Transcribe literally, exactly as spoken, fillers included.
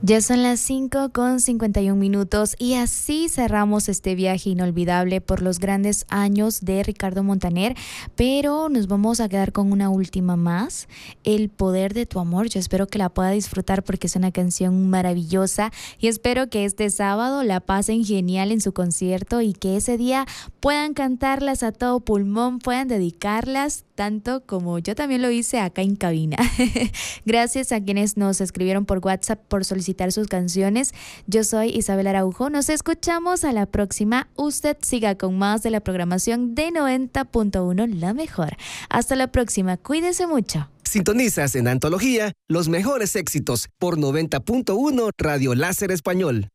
Ya son las cinco con cincuenta y un minutos y así cerramos este viaje inolvidable por los grandes años de Ricardo Montaner, pero nos vamos a quedar con una última más, El Poder de tu Amor. Yo espero que la pueda disfrutar porque es una canción maravillosa y espero que este sábado la pasen genial en su concierto y que ese día puedan cantarlas a todo pulmón, puedan dedicarlas tanto como yo también lo hice acá en cabina. Gracias a quienes nos escribieron por WhatsApp por solicitar sus canciones. Yo soy Isabel Araujo. Nos escuchamos a la próxima. Usted siga con más de la programación de noventa punto uno La Mejor. Hasta la próxima. Cuídese mucho. Sintonizas en Antología los mejores éxitos por noventa punto uno Radio Láser Español.